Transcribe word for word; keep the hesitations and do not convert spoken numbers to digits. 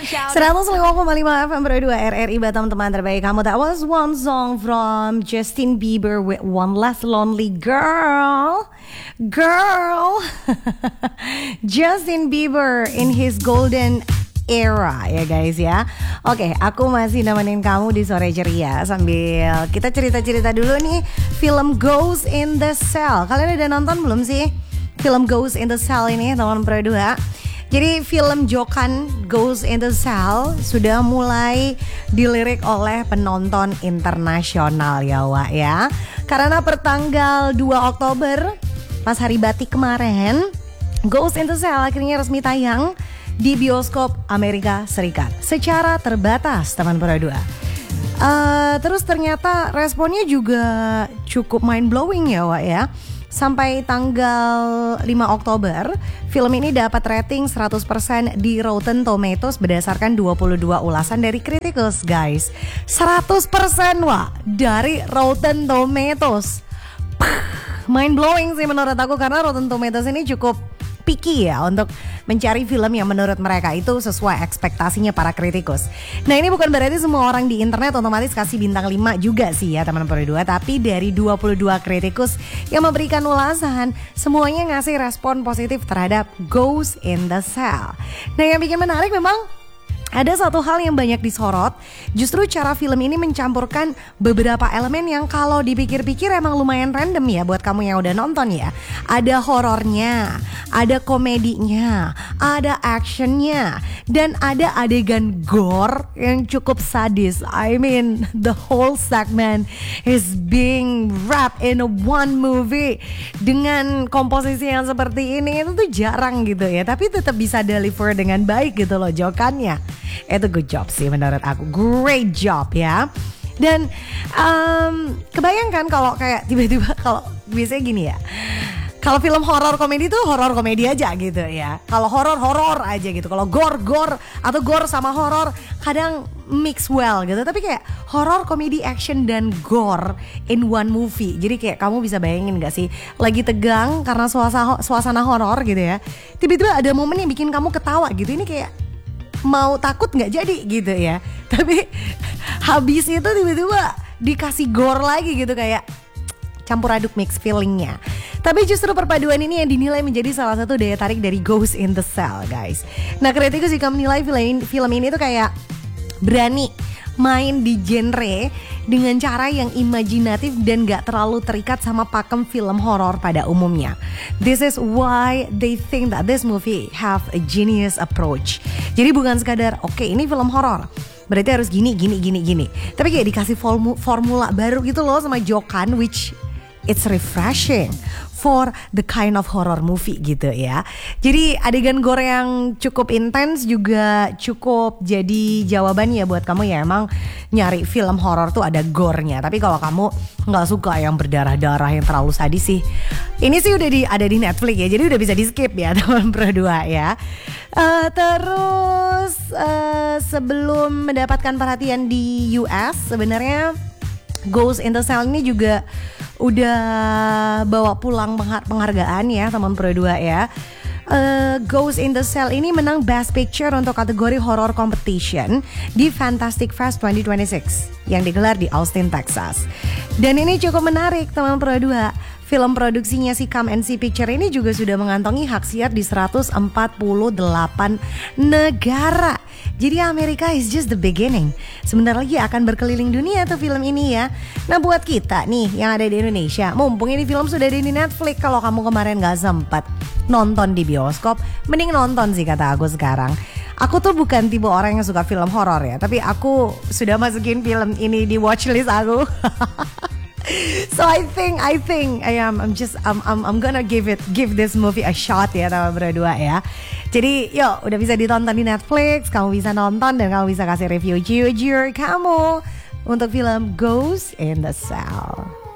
seratus lima koma lima F M Pro dua R R I Batam, teman terbaik kamu. That was one song from Justin Bieber with One Less Lonely Girl. Girl. Justin Bieber in his golden era ya guys ya. Oke, aku masih nemenin kamu di sore ceria sambil kita cerita-cerita dulu nih film Ghost in the Cell. Kalian udah nonton belum sih film Ghost in the Cell ini, teman Pro dua? Jadi film Jokan Ghost in the Cell sudah mulai dilirik oleh penonton internasional ya Wak ya. Karena pertanggal dua Oktober pas hari batik kemarin, Ghost in the Cell akhirnya resmi tayang di bioskop Amerika Serikat secara terbatas, teman Pro dua. Uh, terus ternyata responnya juga cukup mind blowing ya Wak ya. Sampai tanggal lima Oktober, film ini dapat rating seratus persen di Rotten Tomatoes berdasarkan dua puluh dua ulasan dari kritikus, guys. seratus persen Wak dari Rotten Tomatoes. Mind blowing sih menurut aku, karena Rotten Tomatoes ini cukup picky ya untuk mencari film yang menurut mereka itu sesuai ekspektasinya para kritikus. Nah, ini bukan berarti semua orang di internet otomatis kasih bintang lima juga sih ya teman Pro dua, tapi dari dua puluh dua kritikus yang memberikan ulasan, semuanya ngasih respon positif terhadap Ghost in the Cell. Nah, yang bikin menarik memang ada satu hal yang banyak disorot, justru cara film ini mencampurkan beberapa elemen yang kalau dipikir-pikir emang lumayan random ya buat kamu yang udah nonton ya. Ada horornya, ada komedinya, ada actionnya, dan ada adegan gore yang cukup sadis. I mean, the whole segment is being wrapped in a one movie. Dengan komposisi yang seperti ini itu tuh jarang gitu ya, tapi tetap bisa deliver dengan baik gitu loh jokannya. Itu good job sih menurut aku, great job ya. Dan um, kebayangkan kalau kayak tiba-tiba kalau biasanya gini ya, kalau film horor komedi tuh horor komedi aja gitu ya. Kalau horor horor aja gitu. Kalau gore gore atau gore sama horor kadang mix well gitu. Tapi kayak horor, komedi, action dan gore in one movie. Jadi kayak kamu bisa bayangin gak sih, lagi tegang karena suasana suasana horor gitu ya, tiba-tiba ada momen yang bikin kamu ketawa gitu. Ini kayak mau takut nggak jadi gitu ya, tapi habis itu tiba-tiba dikasih gore lagi gitu, kayak campur aduk mix feelingnya. Tapi justru perpaduan ini yang dinilai menjadi salah satu daya tarik dari Ghost in the Cell, guys. Nah, kritikus juga menilai film, film ini tuh kayak berani main di genre dengan cara yang imajinatif dan gak terlalu terikat sama pakem film horor pada umumnya. This is why they think that this movie have a genius approach. Jadi bukan sekadar oke okay, ini film horor, berarti harus gini gini gini gini. Tapi kayak dikasih formu, formula baru gitu loh sama Jokan, which it's refreshing for the kind of horror movie gitu ya. Jadi adegan gore yang cukup intens juga cukup jadi jawaban ya buat kamu ya emang nyari film horor tuh ada gore-nya. Tapi kalau kamu nggak suka yang berdarah-darah yang terlalu sadis sih, ini sih udah di ada di Netflix ya, jadi udah bisa di skip ya teman Pro dua ya. Uh, terus uh, sebelum mendapatkan perhatian di U S, sebenarnya Ghost in the Cell ini juga udah bawa pulang penghargaan ya teman Pro dua ya. uh, Ghost in the Cell ini menang Best Picture untuk kategori Horror Competition di Fantastic Fest dua ribu dua puluh enam yang digelar di Austin, Texas. Dan ini cukup menarik teman Pro dua. Film produksinya si Come and See Picture ini juga sudah mengantongi hak siar di seratus empat puluh delapan negara. Jadi Amerika is just the beginning. Sebentar lagi akan berkeliling dunia tuh film ini ya. Nah, buat kita nih yang ada di Indonesia, mumpung ini film sudah ada di Netflix, kalau kamu kemarin gak sempat nonton di bioskop, mending nonton sih kata aku sekarang. Aku tuh bukan tipe orang yang suka film horor ya, tapi aku sudah masukin film ini di watchlist aku. So I think I think I am I'm just I'm I'm I'm gonna give it give this movie a shot ya teman berdua ya. Jadi yuk, udah bisa ditonton di Netflix, kamu bisa nonton dan kamu bisa kasih review jujur kamu untuk film Ghost in the Cell.